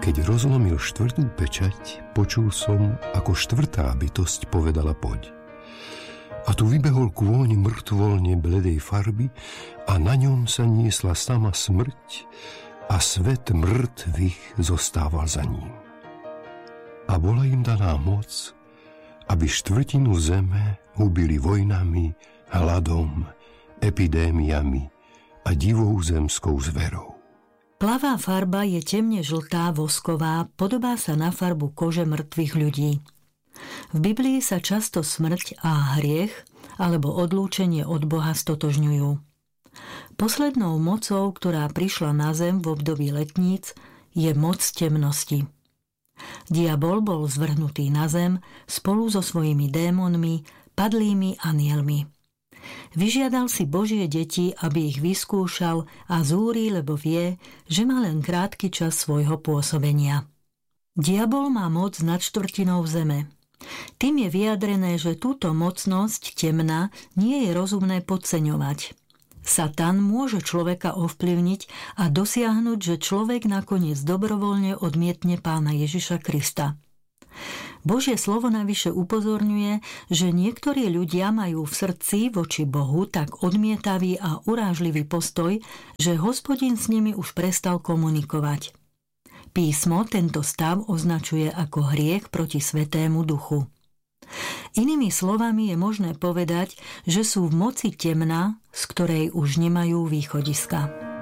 Keď rozlomil štvrtú pečať, počul som, ako štvrtá bytosť povedala poď. A tu vybehol kôň mŕtvolne bledej farby a na ňom sa niesla sama smrť a svet mŕtvych zostával za ním. A bola im daná moc, aby štvrtinu zeme hubili vojnami, hladom, epidémiami a divou zemskou zverou. Plavá farba je temne žltá, vosková, podobá sa na farbu kože mŕtvych ľudí. V Biblii sa často smrť a hriech alebo odlúčenie od Boha stotožňujú. Poslednou mocou, ktorá prišla na zem v období letníc, je moc temnosti. Diabol bol zvrhnutý na zem spolu so svojimi démonmi, padlými anielmi. Vyžiadal si Božie deti, aby ich vyskúšal a zúri, lebo vie, že má len krátky čas svojho pôsobenia. Diabol má moc nad štvrtinou zeme. Tým je vyjadrené, že túto mocnosť temna nie je rozumné podceňovať. Satan môže človeka ovplyvniť a dosiahnuť, že človek nakoniec dobrovoľne odmietne Pána Ježiša Krista. Božie slovo navyše upozorňuje, že niektorí ľudia majú v srdci voči Bohu tak odmietavý a urážlivý postoj, že Hospodin s nimi už prestal komunikovať. Písmo tento stav označuje ako hriech proti Svätému Duchu. Inými slovami je možné povedať, že sú v moci temna, z ktorej už nemajú východiska.